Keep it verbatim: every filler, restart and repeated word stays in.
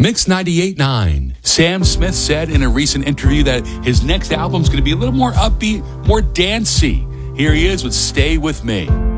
Mix ninety-eight point nine. Sam Smith said in a recent interview that his next album is going to be a little more upbeat, more dancey. Here he is with Stay With Me.